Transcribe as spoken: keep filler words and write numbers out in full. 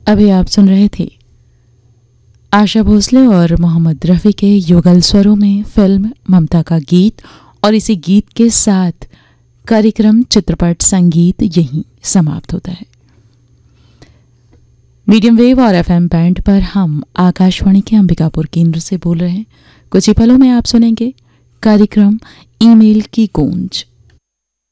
अभी आप सुन रहे थे आशा भोसले और मोहम्मद रफ़ी के युगल स्वरों में फिल्म ममता का गीत। और इसी गीत के साथ कार्यक्रम चित्रपट संगीत यहीं समाप्त होता है। मीडियम वेव और एफएम बैंड पर हम आकाशवाणी के अंबिकापुर केंद्र से बोल रहे हैं। कुछ ही पलों में आप सुनेंगे कार्यक्रम ईमेल की गूंज।